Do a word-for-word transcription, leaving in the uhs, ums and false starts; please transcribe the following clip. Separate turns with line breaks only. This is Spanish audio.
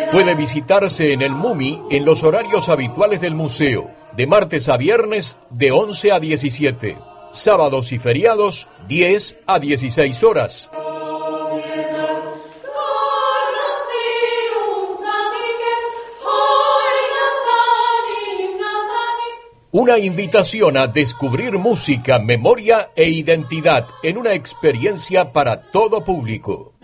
Puede visitarse en el MUMI en los horarios habituales del museo, de martes a viernes de once a diecisiete, sábados y feriados diez a dieciséis horas. Una invitación a descubrir música, memoria e identidad en una experiencia para todo público.